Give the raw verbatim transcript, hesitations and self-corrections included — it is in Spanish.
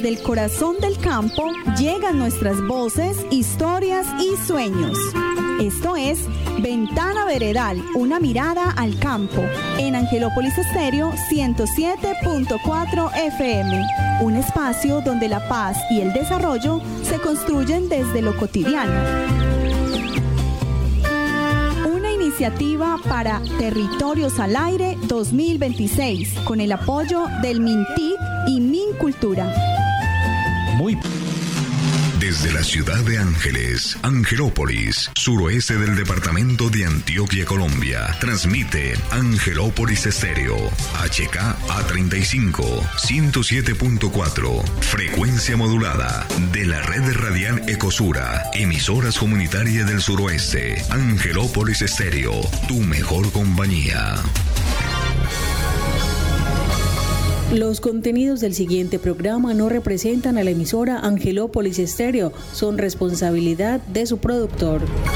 desde el corazón del campo llegan nuestras voces, historias y sueños. Esto es Ventana Veredal, una mirada al campo, en Angelópolis Estéreo ciento siete punto cuatro F M. Un espacio donde la paz y el desarrollo se construyen desde lo cotidiano. Una iniciativa para Territorios al Aire dos mil veintiséis, con el apoyo del MINTIC y MINCULTURA. Muy Desde la ciudad de Ángeles, Angelópolis, suroeste del departamento de Antioquia, Colombia, transmite Angelópolis Estéreo, H K A treinta y cinco, ciento siete punto cuatro, frecuencia modulada, de la red radial Ecosura, emisoras comunitarias del suroeste. Angelópolis Estéreo, tu mejor compañía. Los contenidos del siguiente programa no representan a la emisora Angelópolis Estéreo, son responsabilidad de su productor.